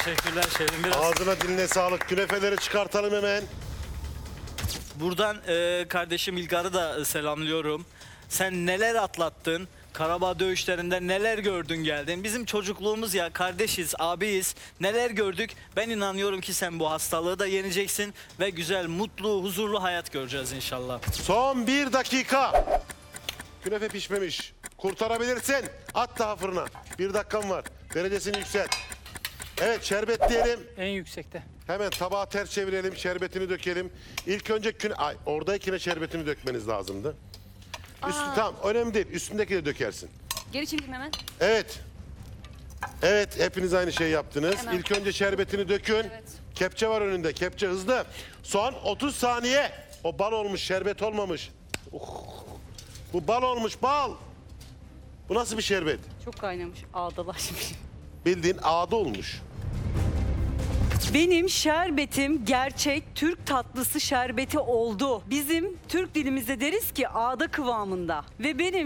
Teşekkürler şefim. Biraz Ağzına diline sağlık. Künefeleri çıkartalım hemen. buradan kardeşim İlgar'ı da selamlıyorum. Sen neler atlattın? Karabağ dövüşlerinde neler gördün geldin? Bizim çocukluğumuz ya, kardeşiz, abiyiz. Neler gördük? Ben inanıyorum ki sen bu hastalığı da yeneceksin ve güzel, mutlu, huzurlu hayat göreceğiz inşallah. Son 1 dakika. Künefe pişmemiş. Kurtarabilirsin. At daha fırına. 1 dakikan var. Derecesini yükselt. Evet, şerbet diyelim. En yüksekte. Hemen tabağı ters çevirelim. Şerbetini dökelim. İlk önce oradakine şerbetini dökmeniz lazımdı. Tamam, önemli değil. Üstündeki de dökersin. Geri çekeyim hemen. Evet. Evet, hepiniz aynı şeyi yaptınız. Hemen. İlk önce şerbetini dökün. Evet. Kepçe var önünde. Kepçe hızlı. Son 30 saniye. O bal olmuş, şerbet olmamış. Bu bal olmuş, bal. Bu nasıl bir şerbet? Çok kaynamış. Ağdalaşmış. Bildiğin ağda olmuş. Benim şerbetim gerçek Türk tatlısı şerbeti oldu. Bizim Türk dilimizde deriz ki ağda kıvamında. Ve benim